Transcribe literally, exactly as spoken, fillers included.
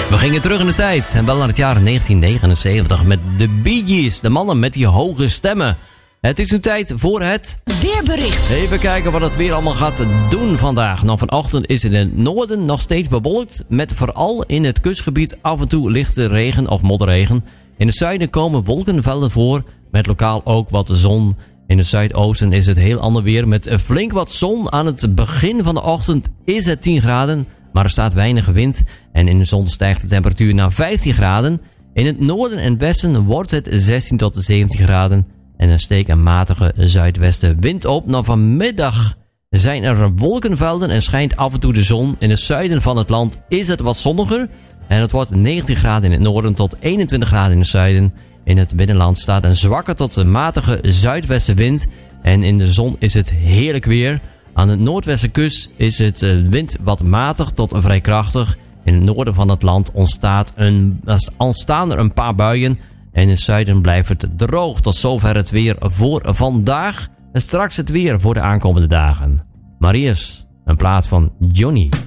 We gingen terug in de tijd en wel naar het jaar negentien negenenzeventig met de Bee Gees, de mannen met die hoge stemmen. Het is nu tijd voor het weerbericht. Even kijken wat het weer allemaal gaat doen vandaag. Nou, vanochtend is het in het noorden nog steeds bewolkt, met vooral in het kustgebied af en toe lichte regen of modderregen. In het zuiden komen wolkenvelden voor, met lokaal ook wat zon. In het zuidoosten is het heel ander weer, met flink wat zon. Aan het begin van de ochtend is het tien graden, maar er staat weinig wind. En in de zon stijgt de temperatuur naar vijftien graden. In het noorden en westen wordt het zestien tot zeventien graden. En er steekt een matige zuidwestenwind op. Nou, vanmiddag zijn er wolkenvelden en schijnt af en toe de zon. In het zuiden van het land is het wat zonniger. En het wordt negentien graden in het noorden tot eenentwintig graden in het zuiden. In het binnenland staat een zwakke tot een matige zuidwestenwind. En in de zon is het heerlijk weer. Aan de noordwestenkust is het wind wat matig tot vrij krachtig. In het noorden van het land ontstaat een, ontstaan er een paar buien. En in het zuiden blijft het droog. Tot zover het weer voor vandaag. En straks het weer voor de aankomende dagen. Maar eerst een plaat van Johnny.